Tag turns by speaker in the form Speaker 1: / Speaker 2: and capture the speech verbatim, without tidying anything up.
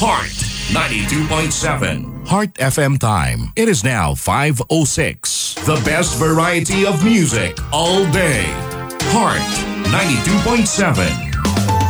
Speaker 1: Heart ninety-two point seven. Heart F M time. It is now five oh six. The best variety of music all day. Heart ninety-two point seven.